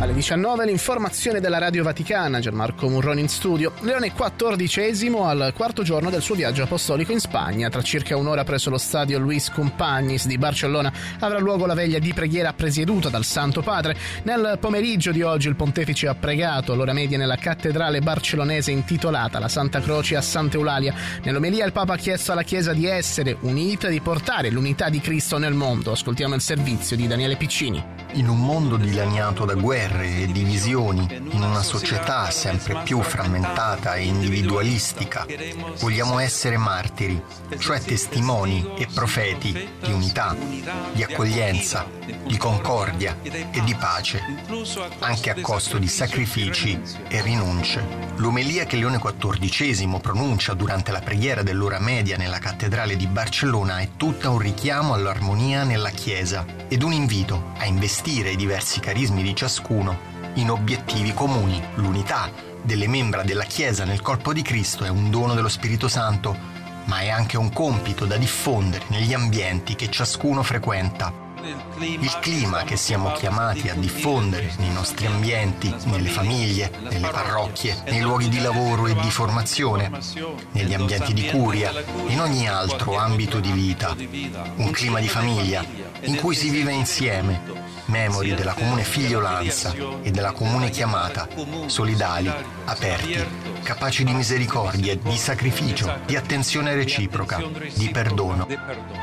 Alle 19 l'informazione della Radio Vaticana, Gianmarco Murroni in studio. Leone XIV al quarto giorno del suo viaggio apostolico in Spagna. Tra circa un'ora presso lo stadio Luis Companys di Barcellona avrà luogo la veglia di preghiera presieduta dal Santo Padre. Nel pomeriggio di oggi il pontefice ha pregato all'ora media nella cattedrale barcellonese intitolata la Santa Croce a Sant'Eulalia. Nell'omelia il Papa ha chiesto alla Chiesa di essere unita e di portare l'unità di Cristo nel mondo. Ascoltiamo il servizio di Daniele Piccini. In un mondo dilaniato da guerre e divisioni, in una società sempre più frammentata e individualistica, vogliamo essere martiri, cioè testimoni e profeti di unità, di accoglienza, di concordia e di pace, anche a costo di sacrifici e rinunce. L'omelia che Leone XIV pronuncia durante la preghiera dell'ora media nella cattedrale di Barcellona è tutta un richiamo all'armonia nella Chiesa ed un invito a investire i diversi carismi di ciascuno in obiettivi comuni. L'unità delle membra della Chiesa nel corpo di Cristo è un dono dello Spirito Santo, ma è anche un compito da diffondere negli ambienti che ciascuno frequenta. Il clima che siamo chiamati a diffondere nei nostri ambienti, nelle famiglie, nelle parrocchie, nei luoghi di lavoro e di formazione, negli ambienti di curia, in ogni altro ambito di vita. Un clima di famiglia in cui si vive insieme, memori della comune figliolanza e della comune chiamata, solidali, aperti, capaci di misericordia, di sacrificio, di attenzione reciproca, di perdono.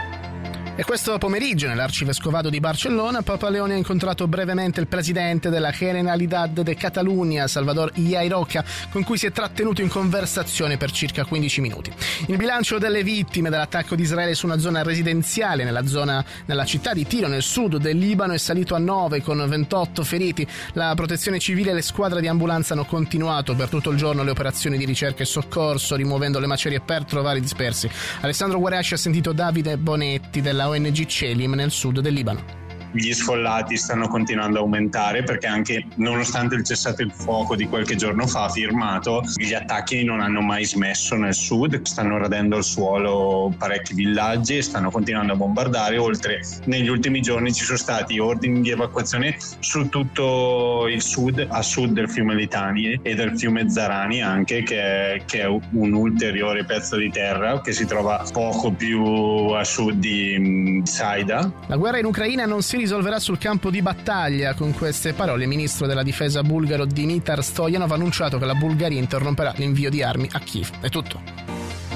E questo pomeriggio nell'Arcivescovado di Barcellona Papa Leone ha incontrato brevemente il presidente della Generalidad de Catalunya, Salvador Illa Roca, con cui si è trattenuto in conversazione per circa 15 minuti. Il bilancio delle vittime dell'attacco di Israele su una zona residenziale nella città di Tiro, nel sud del Libano, è salito a 9 con 28 feriti. La protezione civile e le squadre di ambulanza hanno continuato per tutto il giorno le operazioni di ricerca e soccorso, rimuovendo le macerie per trovare i dispersi. Alessandro Guarasci ha sentito Davide Bonetti della ONG Celim nel sud del Libano. Gli sfollati stanno continuando a aumentare perché anche nonostante il cessate il fuoco di qualche giorno fa firmato, gli attacchi non hanno mai smesso nel sud, stanno radendo al suolo parecchi villaggi e stanno continuando a bombardare. Oltre, negli ultimi giorni ci sono stati ordini di evacuazione su tutto il sud, a sud del fiume Litani e del fiume Zarani anche, che è un ulteriore pezzo di terra che si trova poco più a sud di Saida. La guerra in Ucraina non si risolverà sul campo di battaglia. Con queste parole il ministro della difesa bulgaro Dimitar Stoyanov ha annunciato che la Bulgaria interromperà l'invio di armi a Kiev. È tutto.